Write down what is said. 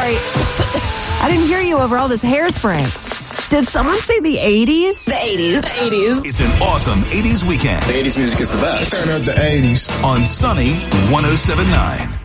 Sorry. I didn't hear you over all this hairspray. Did someone say the 80s? The 80s. The 80s. It's an awesome 80s weekend. The 80s music is the best. Turn up the 80s. On Sunny 107.9.